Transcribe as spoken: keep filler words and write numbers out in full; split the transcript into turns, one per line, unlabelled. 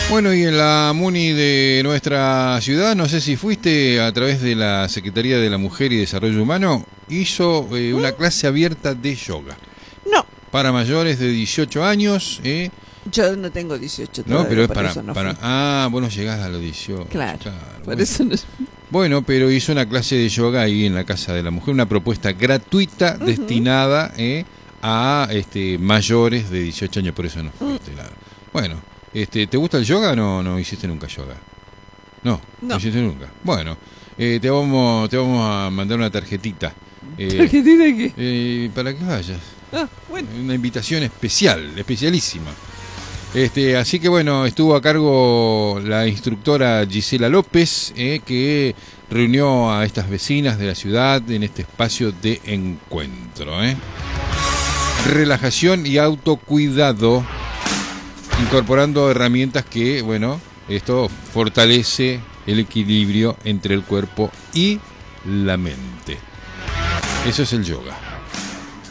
Bueno, y en la MUNI de nuestra ciudad, no sé si fuiste a través de la Secretaría de la Mujer y Desarrollo Humano, hizo eh, una clase abierta de yoga.
No.
Para mayores de dieciocho años, ¿eh?
Yo no tengo dieciocho todavía,
No, pero es
por
para...
eso no
para
fui.
ah, vos no llegás a los dieciocho.
Claro,
claro
por
bueno.
eso no...
Bueno, pero hizo una clase de yoga ahí en la Casa de la Mujer, una propuesta gratuita, uh-huh, destinada eh, a este, mayores de dieciocho años, por eso no fuiste, uh-huh. Claro. Bueno, este, ¿te gusta el yoga o no, no hiciste nunca yoga? No, no, no hiciste nunca. Bueno, eh, te, vamos, te vamos a mandar una tarjetita. Eh,
¿Tarjetita de qué?
Eh, para que vayas.
Ah, bueno.
Una invitación especial, especialísima. Este, así que bueno, estuvo a cargo la instructora Gisela López, eh, que reunió a estas vecinas de la ciudad en este espacio de encuentro. Eh. Relajación y autocuidado, incorporando herramientas que, bueno, esto fortalece el equilibrio entre el cuerpo y la mente. Eso es el yoga.